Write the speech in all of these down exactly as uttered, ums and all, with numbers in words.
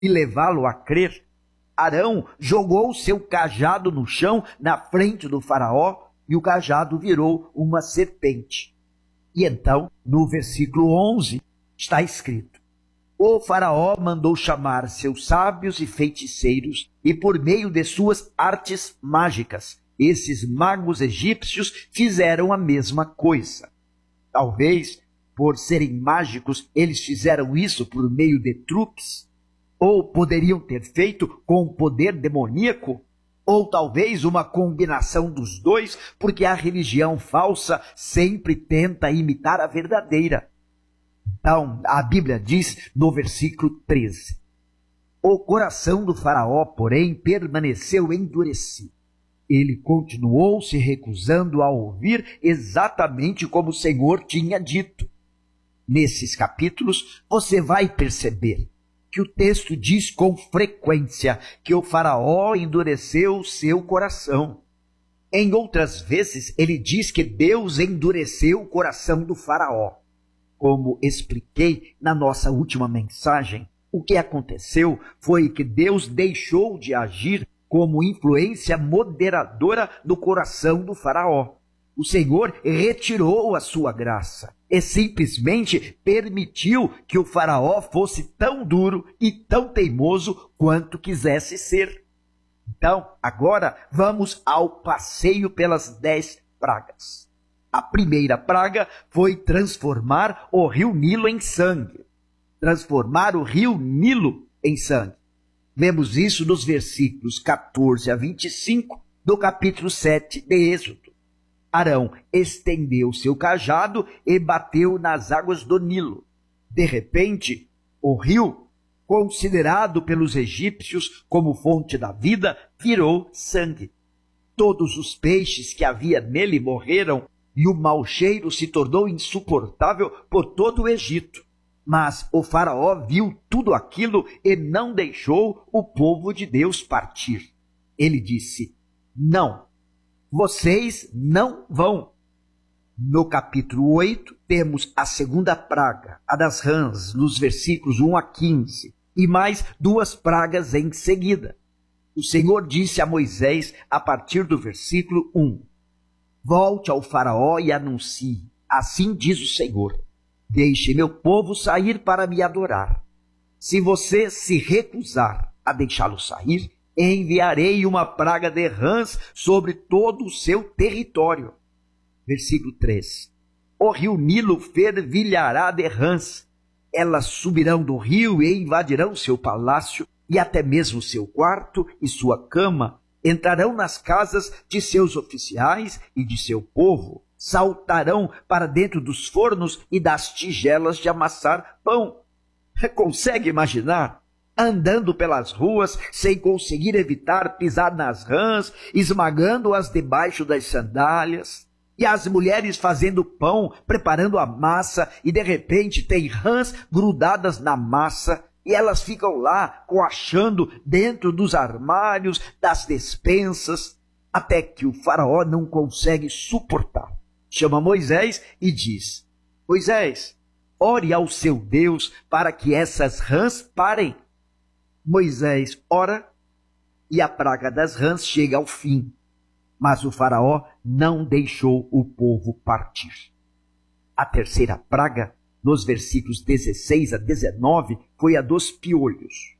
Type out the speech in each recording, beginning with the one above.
e levá-lo a crer, Arão jogou seu cajado no chão na frente do faraó e o cajado virou uma serpente. E então, no versículo onze, está escrito: o faraó mandou chamar seus sábios e feiticeiros e por meio de suas artes mágicas, esses magos egípcios fizeram a mesma coisa. Talvez, por serem mágicos, eles fizeram isso por meio de truques, ou poderiam ter feito com poder demoníaco, ou talvez uma combinação dos dois, porque a religião falsa sempre tenta imitar a verdadeira. Então, a Bíblia diz no versículo treze: o coração do faraó, porém, permaneceu endurecido. Ele continuou se recusando a ouvir exatamente como o Senhor tinha dito. Nesses capítulos, você vai perceber que o texto diz com frequência que o faraó endureceu o seu coração. Em outras vezes, ele diz que Deus endureceu o coração do faraó. Como expliquei na nossa última mensagem, o que aconteceu foi que Deus deixou de agir como influência moderadora do coração do faraó. O Senhor retirou a sua graça e simplesmente permitiu que o faraó fosse tão duro e tão teimoso quanto quisesse ser. Então, agora vamos ao passeio pelas dez pragas. A primeira praga foi transformar o rio Nilo em sangue. Transformar o rio Nilo em sangue. Vemos isso nos versículos quatorze a vinte e cinco do capítulo sete de Êxodo. Arão estendeu seu cajado e bateu nas águas do Nilo. De repente, o rio, considerado pelos egípcios como fonte da vida, virou sangue. Todos os peixes que havia nele morreram e o mau cheiro se tornou insuportável por todo o Egito. Mas o faraó viu tudo aquilo e não deixou o povo de Deus partir. Ele disse: não, vocês não vão. No capítulo oito, temos a segunda praga, a das rãs, nos versículos um a quinze, e mais duas pragas em seguida. O Senhor disse a Moisés, a partir do versículo um: volte ao faraó e anuncie, assim diz o Senhor: deixe meu povo sair para me adorar. Se você se recusar a deixá-lo sair, enviarei uma praga de rãs sobre todo o seu território. Versículo três. O rio Nilo fervilhará de rãs. Elas subirão do rio e invadirão seu palácio e até mesmo seu quarto e sua cama. Entrarão nas casas de seus oficiais e de seu povo. Saltarão para dentro dos fornos e das tigelas de amassar pão. Consegue imaginar? Andando pelas ruas sem conseguir evitar pisar nas rãs, esmagando-as debaixo das sandálias, e as mulheres fazendo pão, preparando a massa, e de repente tem rãs grudadas na massa, e elas ficam lá coachando dentro dos armários, das despensas, até que o faraó não consegue suportar. Chama Moisés e diz: Moisés, ore ao seu Deus para que essas rãs parem. Moisés ora e a praga das rãs chega ao fim, mas o faraó não deixou o povo partir. A terceira praga, nos versículos dezesseis a dezenove, foi a dos piolhos.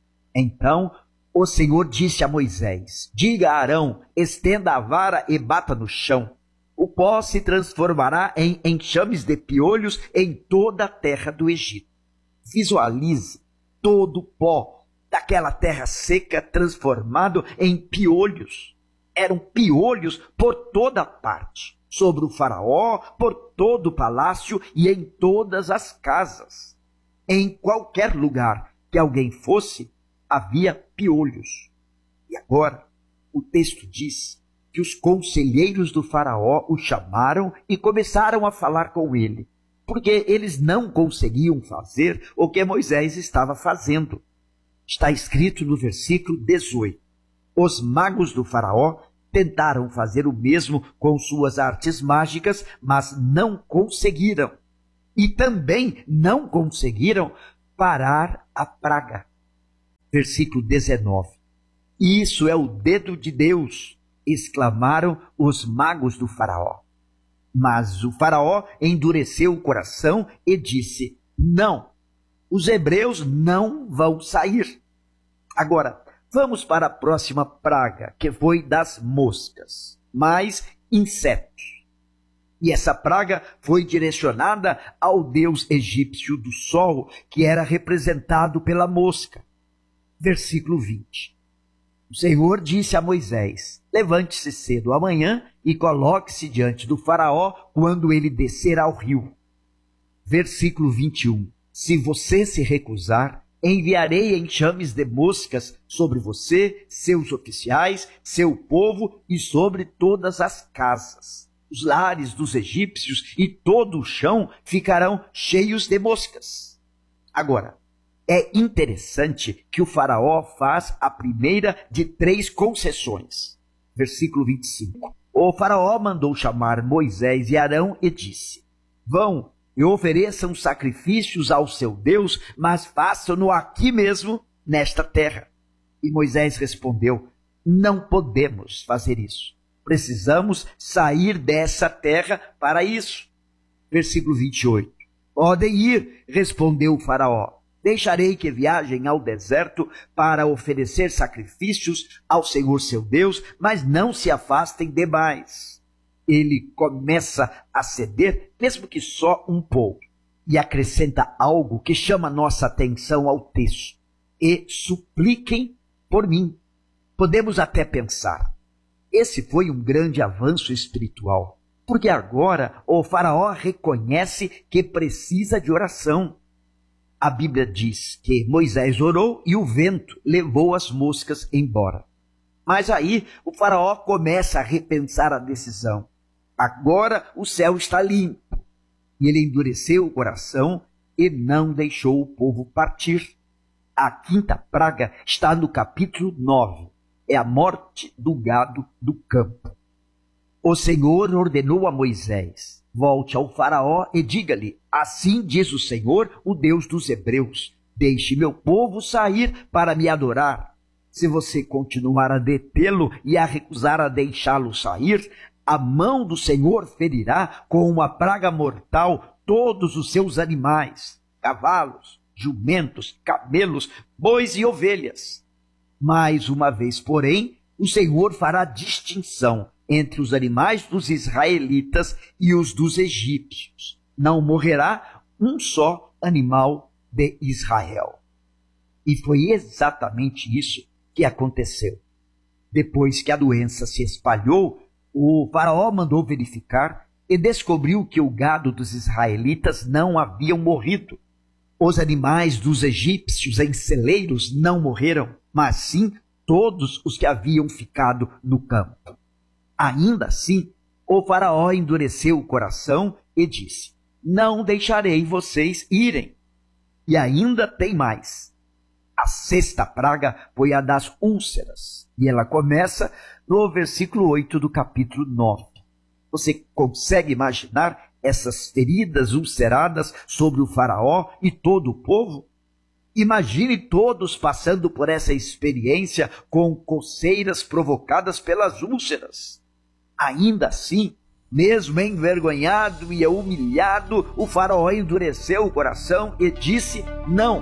Então o Senhor disse a Moisés: diga a Arão, estenda a vara e bata no chão. O pó se transformará em enxames de piolhos em toda a terra do Egito. Visualize todo o pó daquela terra seca transformado em piolhos. Eram piolhos por toda parte, sobre o faraó, por todo o palácio e em todas as casas. Em qualquer lugar que alguém fosse, havia piolhos. E agora, o texto diz que os conselheiros do faraó o chamaram e começaram a falar com ele, porque eles não conseguiam fazer o que Moisés estava fazendo. Está escrito no versículo dezoito. Os magos do faraó tentaram fazer o mesmo com suas artes mágicas, mas não conseguiram. E também não conseguiram parar a praga. Versículo dezenove. Isso é o dedo de Deus, exclamaram os magos do faraó. Mas o faraó endureceu o coração e disse: não, os hebreus não vão sair. Agora, vamos para a próxima praga, que foi das moscas, mais insetos. E essa praga foi direcionada ao deus egípcio do sol, que era representado pela mosca. Versículo vinte. O Senhor disse a Moisés: levante-se cedo amanhã e coloque-se diante do faraó quando ele descer ao rio. Versículo vinte e um. Se você se recusar, enviarei enxames de moscas sobre você, seus oficiais, seu povo e sobre todas as casas. Os lares dos egípcios e todo o chão ficarão cheios de moscas. Agora, é interessante que o faraó faz a primeira de três concessões. Versículo vinte e cinco. O faraó mandou chamar Moisés e Arão e disse: vão e ofereçam sacrifícios ao seu Deus, mas façam-no aqui mesmo, nesta terra. E Moisés respondeu: não podemos fazer isso. Precisamos sair dessa terra para isso. Versículo vinte e oito. Podem ir, respondeu o faraó. Deixarei que viajem ao deserto para oferecer sacrifícios ao Senhor seu Deus, mas não se afastem demais. Ele começa a ceder, mesmo que só um pouco, e acrescenta algo que chama nossa atenção ao texto. E supliquem por mim. Podemos até pensar, esse foi um grande avanço espiritual, porque agora o faraó reconhece que precisa de oração. A Bíblia diz que Moisés orou e o vento levou as moscas embora. Mas aí o faraó começa a repensar a decisão. Agora o céu está limpo. E ele endureceu o coração e não deixou o povo partir. A quinta praga está no capítulo nove. É a morte do gado do campo. O Senhor ordenou a Moisés: volte ao faraó e diga-lhe: assim diz o Senhor, o Deus dos hebreus, deixe meu povo sair para me adorar. Se você continuar a detê-lo e a recusar a deixá-lo sair, a mão do Senhor ferirá com uma praga mortal todos os seus animais, cavalos, jumentos, camelos, bois e ovelhas. Mais uma vez, porém, o Senhor fará distinção entre os animais dos israelitas e os dos egípcios. Não morrerá um só animal de Israel. E foi exatamente isso que aconteceu. Depois que a doença se espalhou, o faraó mandou verificar e descobriu que o gado dos israelitas não haviam morrido. Os animais dos egípcios em celeiros não morreram, mas sim todos os que haviam ficado no campo. Ainda assim, o faraó endureceu o coração e disse: não deixarei vocês irem. E ainda tem mais. A sexta praga foi a das úlceras, e ela começa no versículo oito do capítulo nove. Você consegue imaginar essas feridas ulceradas sobre o faraó e todo o povo? Imagine todos passando por essa experiência com coceiras provocadas pelas úlceras. Ainda assim, mesmo envergonhado e humilhado, o faraó endureceu o coração e disse não.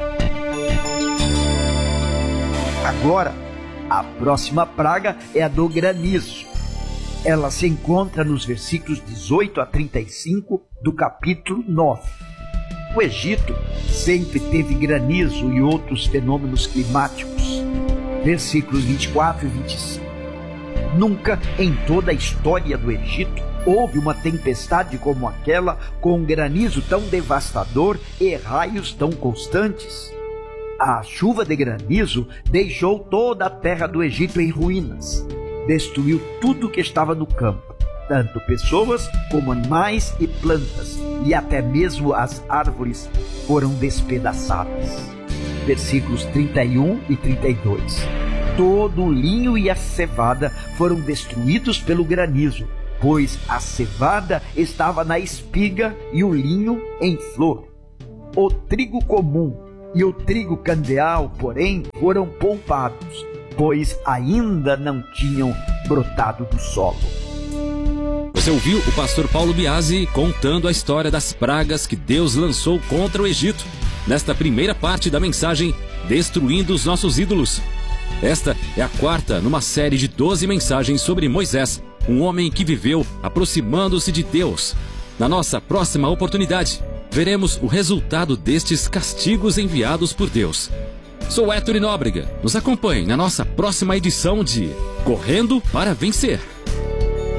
Agora, a próxima praga é a do granizo. Ela se encontra nos versículos dezoito a trinta e cinco do capítulo nove. O Egito sempre teve granizo e outros fenômenos climáticos. Versículos vinte e quatro e vinte e cinco. Nunca em toda a história do Egito houve uma tempestade como aquela, com um granizo tão devastador e raios tão constantes. A chuva de granizo deixou toda a terra do Egito em ruínas. Destruiu tudo que estava no campo, tanto pessoas como animais e plantas, e até mesmo as árvores foram despedaçadas. Versículos trinta e um e trinta e dois. Todo o linho e a cevada foram destruídos pelo granizo, pois a cevada estava na espiga e o linho em flor. O trigo comum e o trigo candeal, porém, foram poupados, pois ainda não tinham brotado do solo. Você ouviu o pastor Paulo Biasi contando a história das pragas que Deus lançou contra o Egito, nesta primeira parte da mensagem Destruindo os Nossos Ídolos. Esta é a quarta numa série de doze mensagens sobre Moisés, um homem que viveu aproximando-se de Deus. Na nossa próxima oportunidade, veremos o resultado destes castigos enviados por Deus. Sou Héctor Nóbrega. Nos acompanhe na nossa próxima edição de Correndo para Vencer.